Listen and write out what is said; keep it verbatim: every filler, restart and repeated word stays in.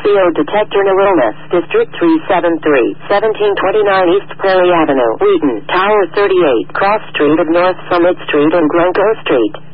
C O Detector Neuronus, District three seven three, seventeen twenty-nine East Prairie Avenue, Wheaton, Tower thirty-eight, Cross Street of North Summit Street and Glencoe Street.